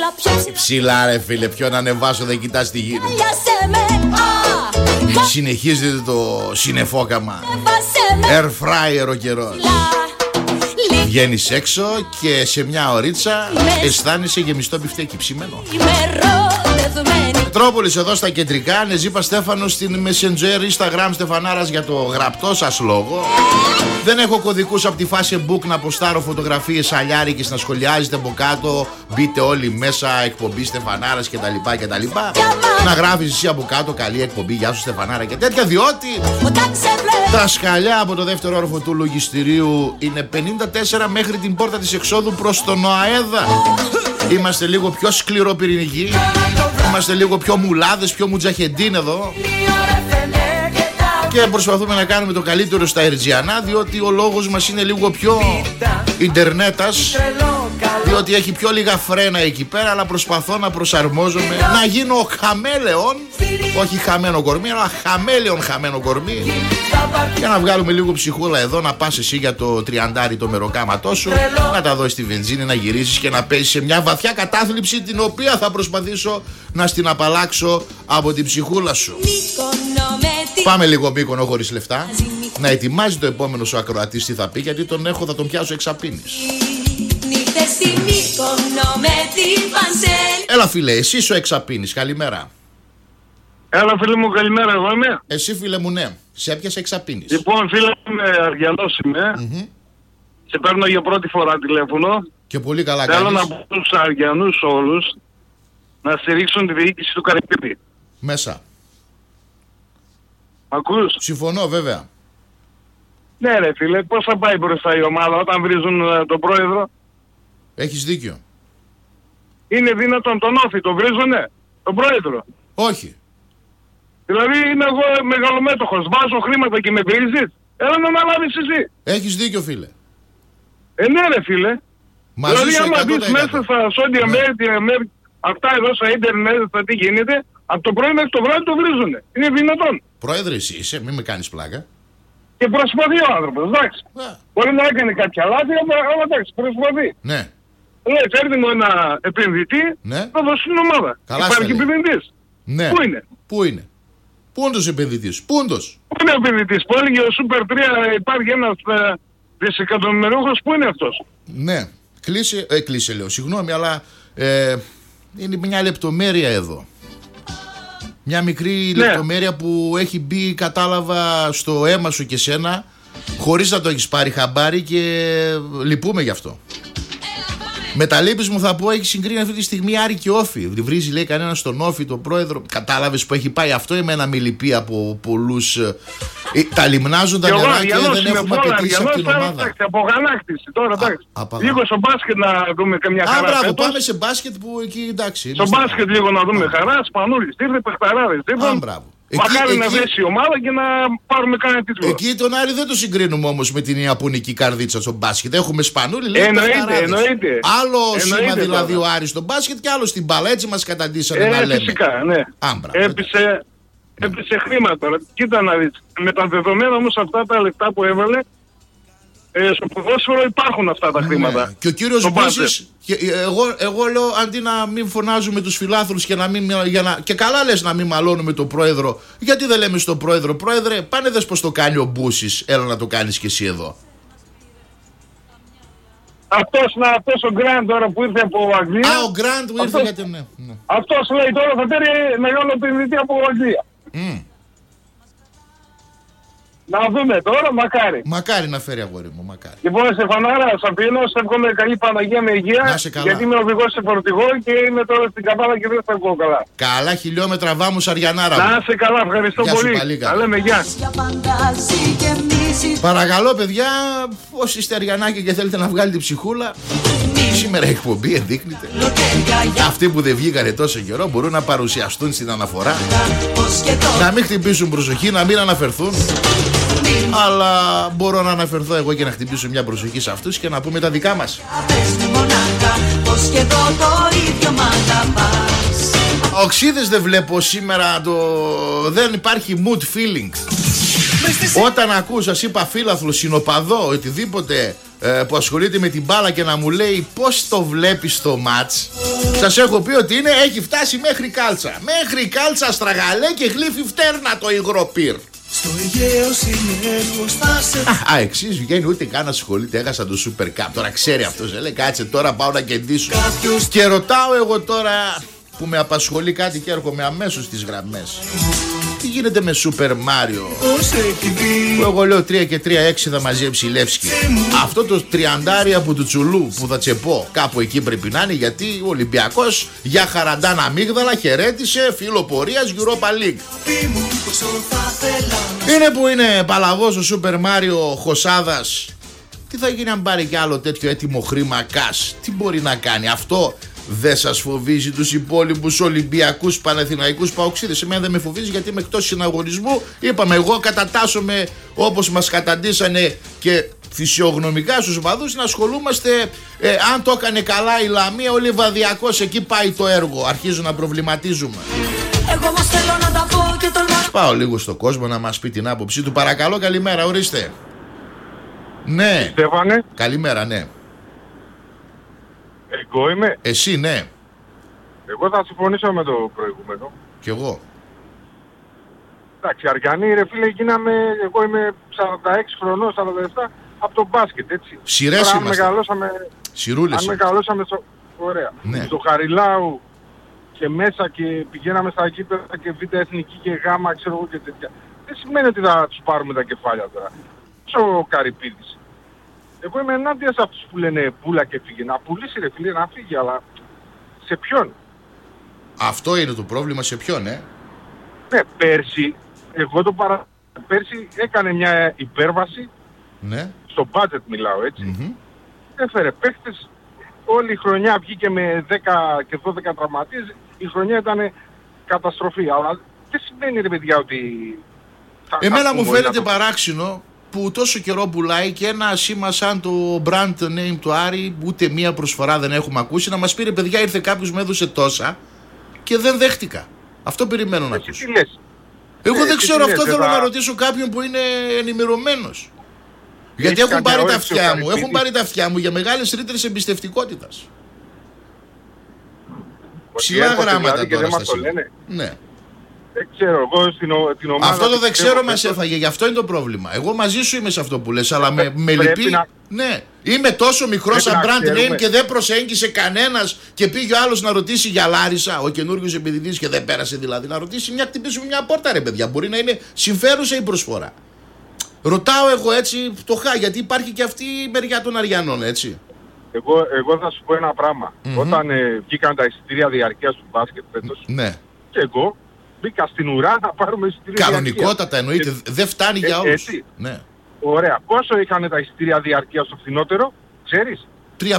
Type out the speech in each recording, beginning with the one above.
Ψηλά ρε φίλε, ποιο να ανεβάσω, δεν κοιτάς τι γίνεται. Συνεχίζεται το συννεφόκαμα. Air fryer ο καιρός. Βγαίνεις έξω και σε μια ωρίτσα αισθάνεσαι γεμιστό μπιφτέκι ψημένο. Μετρόπολης εδώ στα κεντρικά. Νεζίπα Στέφανο στην Messenger Instagram Στεφανάρας για το γραπτό σας λόγο. Δεν έχω κωδικούς από τη Facebook να ποστάρω φωτογραφίες αλιάρικες να σχολιάζετε από κάτω. Μπείτε όλοι μέσα, εκπομπή Στεφανάρας κτλ. Να γράφεις εσύ από κάτω καλή εκπομπή, γεια σου Στεφανάρα και τέτοια, διότι τα σκαλιά από το δεύτερο όροφο του λογιστηρίου είναι 54 μέχρι την πόρτα της εξόδου προς τον ΟΑΕΔα. Είμαστε λίγο πιο σκληροπυρηνικοί. Είμαστε λίγο πιο μουλάδες, πιο μουτζαχεντίν εδώ. Και προσπαθούμε να κάνουμε το καλύτερο στα Ερτζιανά, διότι ο λόγος μας είναι λίγο πιο ιντερνέτας, διότι έχει πιο λίγα φρένα εκεί πέρα. Αλλά προσπαθώ να προσαρμόζομαι, να γίνω χαμέλεον. Όχι χαμένο κορμί, αλλά χαμένο κορμί. Για να βγάλουμε λίγο ψυχούλα εδώ. Να πας εσύ για το τριαντάρι το μεροκάματό σου, να τα δώσεις στη βενζίνη, να γυρίσεις και να πέσεις σε μια βαθιά κατάθλιψη, την οποία θα προσπαθήσω να στην απαλλάξω από την ψυχούλα σου. Πάμε λίγο Μύκονο χωρίς λεφτά. Να ετοιμάζει το επόμενο σου ακροατής τι θα πει, γιατί τον έχω, θα τον πιάσω εξαπίνης. Έλα φίλε, εσύ ο εξαπίνης, καλημέρα. Έλα φίλε μου, καλημέρα, εγώ είμαι. Εσύ φίλε μου, ναι, σε έπιασε εξαπίνης. Λοιπόν φίλε μου, Αργιανός είμαι. Σε παίρνω για πρώτη φορά τηλέφωνο. Και πολύ καλά κάνεις. Θέλω να πω στους Αργιανούς όλους να στηρίξουν τη διοίκηση του Καρυπίδη. Μέσα. Μ' ακούς? Συμφωνώ βέβαια. Ναι ρε φίλε, πώς θα πάει μπροστά η ομάδα όταν βρίζουν τον πρόεδρο? Έχεις δίκιο. Είναι δυνατόν τον Όφη, τον βρίζουνε, τον πρόεδρο? Όχι. Δηλαδή είμαι εγώ μεγαλομέτωχος, βάζω χρήματα και με βρίζεις. Έλα να αναλάβεις εσύ. Έχεις δίκιο φίλε. Ναι ρε φίλε. Μαζί δηλαδή σου άμα 100%. δεις μέσα στα social media, αυτά εδώ στα ίντερνετ, στα τι γίνεται, από το πρωί μέχρι το βράδυ το βρίζουνε. Είναι δυνατόν? Πρόεδρε εσύ είσαι, μην με κάνεις πλάκα. Και προσπαθεί ο άνθρωπος, εντάξει. Μπορεί να έκανε κάποια λάθη, αλλά εντάξει, προσπαθεί. Ναι. Ναι, φέρνει μου ένα επενδυτή, θα δώσει την ομάδα. Καλά. Υπάρχει επενδυτής. Ναι. Πού είναι? Πού είναι? Πού είναι ο επενδυτής? Πού είναι ο επενδυτής? Που έλεγε ο Super 3 υπάρχει ένας δισεκατομμυριούχος, πού είναι αυτός? Ναι. Κλείσε λέω, συγγνώμη, αλλά είναι μια λεπτομέρεια εδώ. Μια μικρή λεπτομέρεια που έχει μπει, κατάλαβα, στο αίμα σου και σένα, χωρίς να το έχεις πάρει χαμπάρι, και λυπούμε γι' αυτό. Με τα λύπης μου θα πω, έχει συγκρίνει αυτή τη στιγμή Άρη και Όφη. Βρίζει λέει κανένα στον Όφη, τον πρόεδρο. Κατάλαβες που έχει πάει αυτό? Εμένα με λυπεί από πολλούς. Τα λιμνάζουν τα νερά και δεν έχουμε απαιτήσει από την ομάδα. Εντάξει, απογανάκτηση τώρα, εντάξει. Λίγο στο μπάσκετ να δούμε καμιά χαρά. Μπράβο, πάμε σε μπάσκετ που εκεί εντάξει. Στο μπάσκετ λίγο να δούμε χαρά, Σπανούλης, Τύρδε, Πεχταράδες. Μπράβο. Μακάρι να βρέσει η ομάδα και να πάρουμε κανένα τίτλο. Εκεί τον Άρη δεν το συγκρίνουμε όμως με την Ιαπωνική καρδίτσα στο μπάσκετ. Έχουμε Σπανούλη, λέει. Εννοείται. Άλλο σήμα δηλαδή ο Άρης στο μπάσκετ και άλλο στην μπάλα. Έτσι μας καταντήσανε να λέμε. Φυσικά, ναι. Έπεισε χρήματα τώρα. Κοίτα να δεις. Με τα δεδομένα όμως αυτά τα λεφτά που έβαλε, στο ποδόσφαιρο υπάρχουν αυτά τα χρήματα. Ναι. Και ο κύριος Μπούσης, εγώ λέω αντί να μην φωνάζουμε τους φιλάθλους και και καλά λες να μην μαλώνουμε τον πρόεδρο, γιατί δεν λέμε στον πρόεδρο, πρόεδρε, πάνε δες πως το κάνει ο Μπούσης, έλα να το κάνεις και εσύ εδώ. Αυτός ο Γκραντ τώρα που ήρθε από Αγγλία. Ο Γκραντ που ήρθε γιατί ναι. Αυτός λέει τώρα θα παίρνει μεγάλο επενδυτή από Αγγλία. Να δούμε τώρα, μακάρι. Μακάρι να φέρει, αγόρι μου, μακάρι. Λοιπόν, Στεφανάρα, σε αφήνω, σε εύχομαι καλή Παναγία με υγεία. Να σε καλά. Γιατί είμαι οδηγός σε φορτηγό και είμαι τώρα στην Καβάλα και δεν θα βγω καλά. Καλά χιλιόμετρα βάμους, Αριανάρα μου. Να σε καλά, ευχαριστώ πολύ. Τα λέμε, γεια. Παρακαλώ, παιδιά, όσοι είστε Αριανάκοι και θέλετε να βγάλετε ψυχούλα, σήμερα η εκπομπή ενδείκνυται. Αυτοί που δεν βγήκανε τόσο καιρό μπορούν να παρουσιαστούν στην αναφορά. Να μην χτυπήσουν προσοχή, να μην αναφερθούν. Αλλά μπορώ να αναφερθώ εγώ και να χτυπήσω μια προσοχή σε αυτούς και να πούμε τα δικά μας. Οξύδες δεν βλέπω σήμερα. Δεν υπάρχει mood feelings. Όταν ακούς, σας είπα, φίλαθλο, συνοπαδό, οτιδήποτε που ασχολείται με την μπάλα και να μου λέει πώς το βλέπεις το μάτς, σας έχω πει ότι έχει φτάσει μέχρι κάλτσα. Μέχρι κάλτσα, αστραγαλέ και γλύφει φτέρνα το υγροπύρ. Εξής βγαίνει, ούτε καν ασχολείται. Έχασα το Super Cup. Τώρα ξέρει αυτός, λέει κάτσε τώρα πάω να κεντήσω. Και ρωτάω εγώ τώρα που με απασχολεί κάτι και έρχομαι αμέσως στις γραμμές. Τι γίνεται με Super Mario που εγώ λέω 3 και 3 6 θα μαζέψει η Λεύσκη. Αυτό το 30 από του Τσουλού που θα τσεπώ κάπου εκεί πρέπει να είναι, γιατί ο Ολυμπιακός για χαραντάνα αμύγδαλα χαιρέτησε φίλο πορείας Europa League. Είναι που είναι παλαβός ο Super Mario Χωσάδας. Τι θα γίνει αν πάρει κι άλλο τέτοιο έτοιμο χρήμα cash? Τι μπορεί να κάνει αυτό? Δεν σας φοβίζει τους υπόλοιπους Ολυμπιακούς, Παναθηναϊκούς, Παοξίδες? Εμένα δεν με φοβίζει, γιατί είμαι εκτός συναγωνισμού. Είπαμε, εγώ κατατάσσομαι όπως μας καταντήσανε και φυσιογνωμικά στους οπαδούς να ασχολούμαστε. Αν το έκανε καλά η Λαμία, ο Λιβαδιακός, εκεί πάει το έργο. Αρχίζω να προβληματίζουμε. Εγώ όμως θέλω να τα πω και πάω λίγο στον κόσμο να μας πει την άποψή του. Παρακαλώ, καλημέρα, ορίστε. Ναι. Στέφανε. Καλημέρα, ναι. Εγώ είμαι. Εσύ, ναι. Εγώ θα συμφωνήσω με το προηγούμενο. Κι εγώ. Εντάξει, Αργιανοί, ρε φίλε, γίναμε. Εγώ είμαι 46 χρονών, 47 από το μπάσκετ, έτσι. Σειρές είμαστε. Σιρούλες. Αν μεγαλώσαμε ωραία. Ναι. Στο Χαριλάου και μέσα και πηγαίναμε στα γήπεδα και β' εθνική και γάμα, ξέρω εγώ και τέτοια. Δεν σημαίνει ότι θα τους πάρουμε τα κεφάλια τώρα. Ο Καρυπίδης. Εγώ είμαι ενάντια σε αυτούς που λένε πουλα και φύγε. Να πουλήσει, ρε φίλε, να φύγει, αλλά σε ποιον? Αυτό είναι το πρόβλημα, σε ποιον, Ναι, πέρσι, πέρσι έκανε μια υπέρβαση. Ναι. Στο budget μιλάω, έτσι. Έφερε παίχτες, όλη η χρονιά βγήκε με 10 και 12 τραυματίες. Η χρονιά ήταν καταστροφή, αλλά δεν σημαίνει, ρε παιδιά, ότι... Εμένα μου φαίνεται παράξενο που τόσο καιρό πουλάει και ένα σήμα σαν το brand name του Άρη, ούτε μία προσφορά δεν έχουμε ακούσει. Να μας πει, ρε παιδιά, ήρθε κάποιος, μου έδωσε τόσα και δεν δέχτηκα. Αυτό περιμένω να ακούσω. Εγώ δεν ξέρω, αυτό θέλω να ρωτήσω κάποιον που είναι ενημερωμένος. Γιατί έχουν πάρει τα αυτιά μου, για μεγάλες ρήτρες εμπιστευτικότητας. Ψηλά γράμματα τώρα στα σημεία. Ναι. Δεν ξέρω, εγώ την ομάδα... Αυτό το δεν ξέρω μας έφαγε, γι' αυτό είναι το πρόβλημα. Εγώ μαζί σου είμαι σε αυτό που λες, αλλά με λυπεί. Ναι, είμαι τόσο μικρός σαν brand name και δεν προσέγγισε κανένας και πήγε ο άλλος να ρωτήσει για Λάρισα, ο καινούριος επιδητής, και δεν πέρασε δηλαδή. Να ρωτήσει χτυπήσουμε μια πόρτα, ρε παιδιά. Μπορεί να είναι συμφέρουσα η προσφορά. Ρωτάω εγώ έτσι φτωχά, γιατί υπάρχει και αυτή η μεριά των Αριανών, έτσι. Εγώ θα σου πω ένα πράγμα. Όταν βγήκαν τα εισιτήρια διαρκείας του μπάσκετ φέτος, ναι, και εγώ μπήκα στην ουρά να πάρουμε εισιτήρια. Κανονικότατα εννοείται, δεν φτάνει για όλους. Έτσι. Ναι. Ωραία. Πόσο είχαν τα εισιτήρια διαρκείας στο φθηνότερο, ξέρεις? 3,50.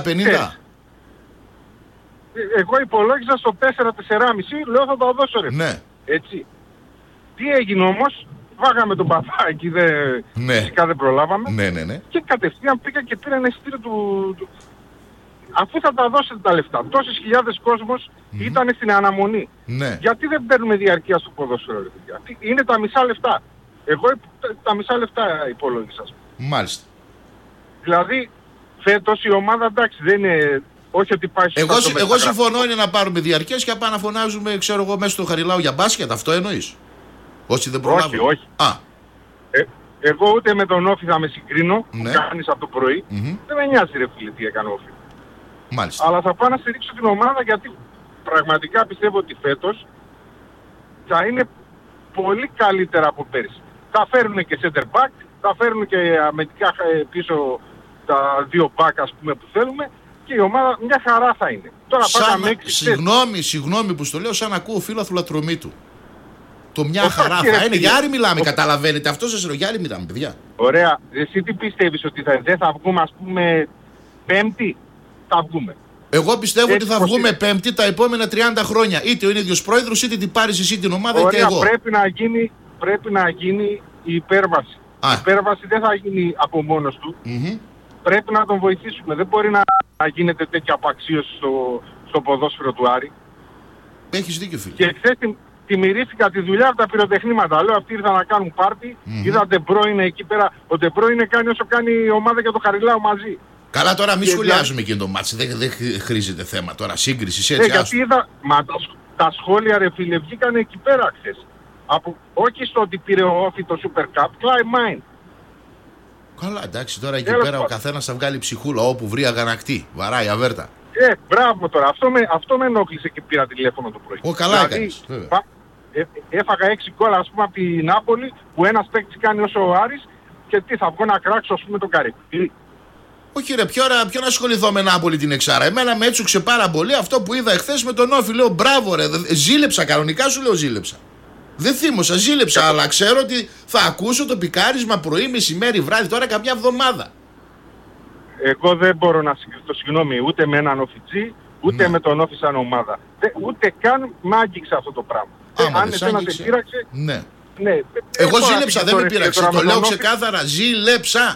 Εγώ υπολόγιζα στο 4-4,5, λέω θα τα δώσω, ρε. Ναι. Έτσι. Τι έγινε όμως? Βάγαμε τον παπά εκεί, φυσικά δεν προλάβαμε. Ναι. Και κατευθείαν πήγα και πήρα ένα εισιτήριο του... Αφού θα τα δώσετε τα λεφτά, τόσες χιλιάδες κόσμος ήταν στην αναμονή. Ναι. Γιατί δεν παίρνουμε διαρκεία στο ποδόσφαιρο, ρε παιδιά? Είναι τα μισά λεφτά. Εγώ τα μισά λεφτά υπολόγισα. Μάλιστα. Δηλαδή, φέτος η ομάδα, εντάξει, δεν είναι... Όχι ότι πάει στο εγώ συμφωνώ, είναι να πάρουμε διαρκές και να φωνάζουμε, ξέρω εγώ, μέσα στο Χαριλάου για μπάσκετ. Αυτό εννοείς? Όσοι δεν προλάβουν. Όχι. Εγώ ούτε με τον Όφη θα με συγκρίνω, ναι, που κάνεις από το πρωί. Δεν με νοιάζει, ρε φίλε, τι έκανε ο Όφη. Μάλιστα. Αλλά θα πάω να στηρίξω την ομάδα, γιατί πραγματικά πιστεύω ότι φέτος θα είναι πολύ καλύτερα από πέρσι. Θα φέρουν και center back, θα φέρουν και αμυντικά πίσω τα δύο back, ας πούμε, που θέλουμε, και η ομάδα μια χαρά θα είναι. Τώρα συγγνώμη που στο λέω, σαν ακούω φίλο Αθουλατρομή του. Το μια χαρά θα είναι. Για Άρη μιλάμε, καταλαβαίνετε. Αυτό σας λέω, για Άρη μιλάμε, παιδιά. Ωραία. Εσύ τι πιστεύεις, ότι δεν θα βγούμε, ας πούμε, Πέμπτη? Θα βγούμε. Εγώ πιστεύω ότι θα βγούμε Πέμπτη τα επόμενα 30 χρόνια. Είτε ο ίδιος πρόεδρος, είτε την πάρεις εσύ την ομάδα, είτε εγώ. Πρέπει να γίνει η υπέρβαση. Η υπέρβαση δεν θα γίνει από μόνος του. Πρέπει να τον βοηθήσουμε. Δεν μπορεί να γίνεται τέτοια απαξίωση στο ποδόσφαιρο του Άρη. Έχεις δίκιο, φίλε. Και χθες Τιμηρήθηκα τη δουλειά από τα πυροτεχνήματα. Λέω αυτοί ήρθαν να κάνουν πάρτι. Είδα Ντεμπρόινε εκεί πέρα. Ο Ντεμπρόινε κάνει όσο κάνει η ομάδα και το Χαριλάου μαζί. Καλά, τώρα μη σχολιάζουμε εκείνο το μάτς. Δεν χρήζεται θέμα τώρα σύγκριση έτσι. Γιατί είδα. Μα τα σχόλια ρε φίλε βγήκαν εκεί πέρα χθες. Όχι στο ότι πήρε ο Όφη το Super Cup, climb mine. Καλά, εντάξει, τώρα εκεί πέρα ο καθένας θα βγάλει ψυχούλα όπου βρει αγανακτή. Βαράει αβέρτα. Μπράβο τώρα. Αυτό με ενόχλησε και πήρα τηλέφωνο το πρωί. Καλά έκανες. Έφαγα 6 γκολ ας πούμε από την Νάπολη που ένας παίκτης κάνει όσο ο Άρης και τι θα βγω να κράξω ας πούμε τον Καρυπίδη. Όχι ρε, ποιο να ασχοληθώ με Νάπολη την εξάρα. Εμένα με έτσουξε πάρα πολύ αυτό που είδα εχθές με τον Όφη. Λέω μπράβο ρε, ζήλεψα κανονικά, σου λέω ζήλεψα. Δεν θύμωσα, ζήλεψα, αλλά ξέρω ότι θα ακούσω το πικάρισμα πρωί, μεσημέρι, βράδυ, τώρα καμιά εβδομάδα. Εγώ δεν μπορώ να συγκριθώ, συγγνώμη, ούτε με έναν Όφιτζή, ούτε με τον Όφη σαν ομάδα. Ούτε καν μ' άγγιξε αυτό το πράγμα. Αν εσένα σε πείραξε... Ναι. Εγώ ζήλεψα, δεν με πείραξε, το λέω ξεκάθαρα, ζήλεψα.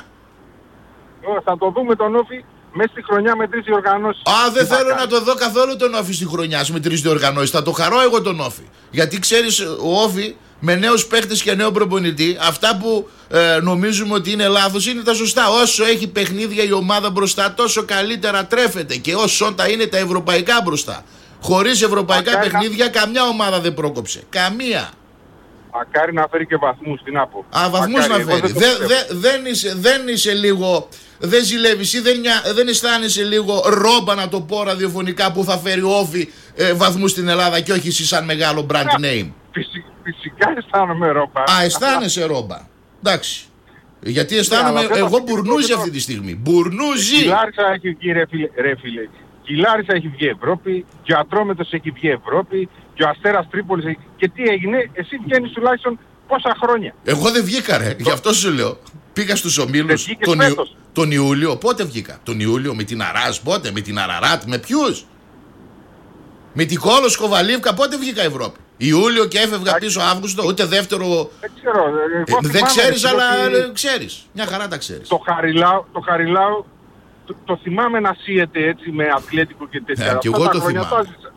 Θα το δούμε τον Όφη μέσα στη χρονιά με 3 διοργανώσεις. Δεν θέλω να το δω καθόλου τον Όφη στη χρονιά με 3 διοργανώσεις. Θα το χαρώ εγώ τον Όφη. Γιατί ξέρεις, ο Όφη με νέους παίχτες και νέο προπονητή, αυτά που νομίζουμε ότι είναι λάθος είναι τα σωστά. Όσο έχει παιχνίδια η ομάδα μπροστά, τόσο καλύτερα τρέφεται. Και όσο τα είναι τα ευρωπαϊκά μπροστά. Χωρίς ευρωπαϊκά παιχνίδια, καμιά ομάδα δεν πρόκοψε. Καμία. Μακάρι να φέρει και βαθμούς, τι να πω. Βαθμούς να φέρει. Δεν είσαι λίγο. Δεν ζηλεύεις ή δεν αισθάνεσαι λίγο ρόμπα, να το πω ραδιοφωνικά, που θα φέρει Όφη βαθμούς στην Ελλάδα και όχι εσύ σαν μεγάλο brand name. Φυσικά αισθάνομαι ρόμπα. Αισθάνεσαι ρόμπα. Εντάξει. Γιατί αισθάνομαι εγώ μπουρνούζι αυτή τη στιγμή. Μπουρνούζι. Η Λάρισα έχει βγει ρε φίλε. Και η Λάρισα έχει βγει Ευρώπη. Και ο Ατρόμετος έχει βγει Ευρώπη. Και ο Αστέρας Τρίπολης έχει... Και τι έγινε, εσύ βγαίνεις τουλάχιστον πόσα χρόνια. Εγώ δεν βγήκα ρε, γι' αυτό σου λέω. Πήγα στους ομίλους τον Ιούλιο. Πότε βγήκα? Τον Ιούλιο με την Αράς, πότε? Με την Αραράτ, με ποιους? Με την Κόλο Σκοβαλίβκα, πότε βγήκα Ευρώπη? Ιούλιο και έφευγα πίσω Αύγουστο, ούτε δεύτερο. Δεν ξέρω. Δεν ξέρεις, αλλά ξέρεις. Μια χαρά τα ξέρεις. Το Χαριλάου το θυμάμαι να σύεται έτσι με Ατλέτικο και τέτοια. Και εγώ το θυμάμαι.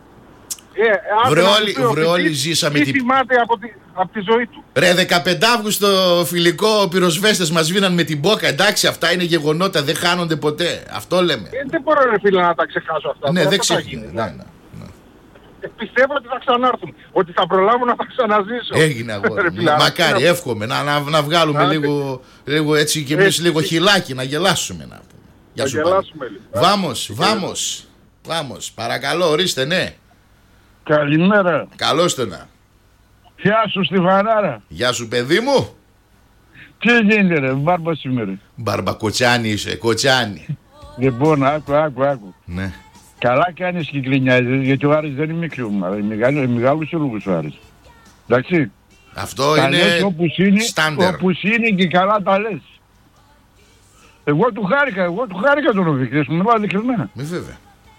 Βρε όλοι ζήσαμε. Τι θυμάται από τη ζωή του. Ρε 15 Αύγουστο φιλικό, πυροσβέστες μας βίναν με την Μπόκα. Εντάξει, αυτά είναι γεγονότα, δεν χάνονται ποτέ. Αυτό λέμε. Δεν μπορώ ρε φίλε να τα ξεχάσω αυτά. Ναι, δεν ξεχνάει. Πιστεύω ότι θα ξανάρθουν. Ότι θα προλάβουν να τα ξαναζήσω. Έγινε αγόρι. Μακάρι, εύχομαι να βγάλουμε λίγο έτσι και εμείς λίγο χυλάκι να γελάσουμε, να πούμε. Γεια σου πάλι. Βάμος. Παρακαλώ, ορίστε, ναι. Καλημέρα. Καλώς το να. Γεια σου Στεφανάρα. Γεια σου παιδί μου. Τι γίνεται ρε, μπάρμπα σήμερα? Μπάρμπα κοτσάνι είσαι, κοτσάνι. Λοιπόν, άκου. Ναι. Καλά κάνεις και κλινιάζεις, γιατί ο Άρης δεν είναι μικρή ομάδα, είναι μεγάλος σύλλογος ο Άρης. Εντάξει. Αυτό τα είναι στάντερ. Όπως είναι και καλά τα λες. Εγώ του χάρηκα τον Όφη, μου μιλάω ειλικρινά. Βέβαια.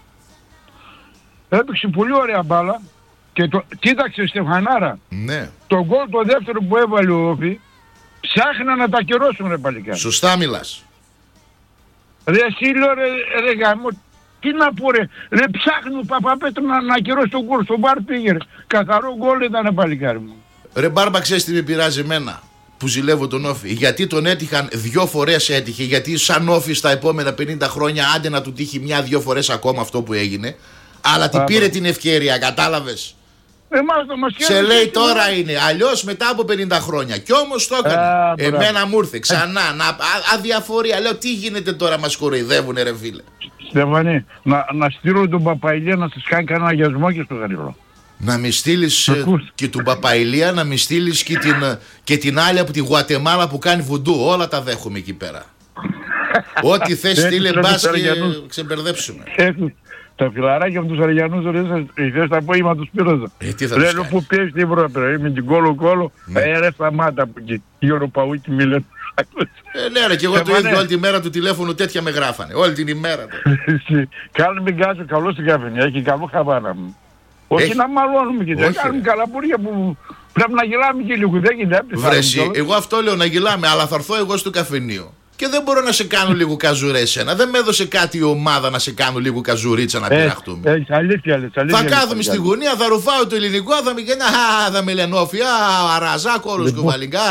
Έπαιξε πολύ ωραία μπάλα και κοίταξε Στεφανάρα. Ναι. Το γκολ το δεύτερο που έβαλε ο Όφη, ψάχναν να τα καιρώσουν ρε παλικά. Σωστά μιλάς. Ρε εσύ λέω ρε γάμο, τι να πω ρε ψάχνουν ο Παπαπέτρου να καιρώσει τον γκολ, στον μπαρ πήγε ρε. Καθαρό γκολ ήταν παλικάρι μου. Ρε Μπάρμπα, ξέρεις τι με πειράζει εμένα που ζηλεύω τον Όφη? Γιατί τον έτυχαν 2 φορές έτυχε, γιατί σαν Όφη στα επόμενα 50 χρόνια άντε να του τύχει 1-2 φορές ακόμα αυτό που έγινε. Αλλά την πήρε την ευκαιρία, κατάλαβες? Σε λέει τώρα είναι, αλλιώς μετά από 50 χρόνια. Κι όμως το έκανε. Εμένα μου ήρθε ξανά, αδιαφορία. Λέω τι γίνεται τώρα, μας κοροϊδεύουνε ρε φίλε. Στεφανή, να στείλω τον Παπαϊλία να σας κάνει κανένα αγιασμό και στο Γαριλό. Να μη στείλεις και τον Παπαϊλία, να μη στείλεις και την άλλη από τη Γουατεμάλα που κάνει βουντού. Όλα τα δέχομαι εκεί πέρα. Ό,τι θες στείλε μπας και ξεμπερδέψουμε. Τα φιλαράκια από τους Αργιανούς θες τα απόγευμα τους πήραζα. Λένε που πιέζει την Ευρώπη, με την κόλο, ρε σταμάτα από εκεί. Γιώργο Παούκη μη λένε. Ναι ρε, και εγώ το ίδιο όλη τη μέρα του τηλέφωνο τέτοια με γράφανε. Όλη την ημέρα. Κάνε μην κάτσω καλό στην καφενεία, έχει καλό χαβάνα μου. Όχι να μαλώνουμε και δεν κάνουμε καλαμπουρία που πρέπει να γελάμε και λίγο. Δεν γίνεται. Βρέσει, εγώ αυτό λέω να γελάμε, αλλά θα έρθω εγώ στο καφενείο και δεν μπορώ να σε κάνω λίγο καζουρέ εσένα. Δεν με έδωσε κάτι η ομάδα να σε κάνω λίγο καζουρίτσα να πειραχτούμε. Αλήθεια. Θα κάθομαι στη γωνία, θα ρουφάω το ελληνικό, θα με καίνα. Θα με λενόφια, αραζά, κόλο κουβαλιγκά.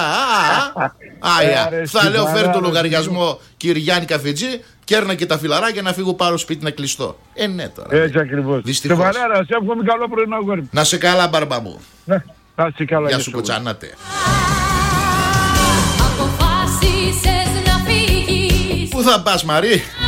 Θα λέω φέρει το λογαριασμό, κύριε Γιάννη Καφετζή, κέρνα και τα φιλαράκια να φύγω πάρω σπίτι να κλειστώ. Ναι τώρα. Έτσι ακριβώς. Δυστυχώς. Βαλάρα, σε εύχομαι καλό πρωινό αγόρι. Να σε καλά, μπαρμπα μου. Να σε καλά. Γεια σου, κοτσάνατε. Αποφάσισες να φύγεις. Πού θα πας, Μαρή?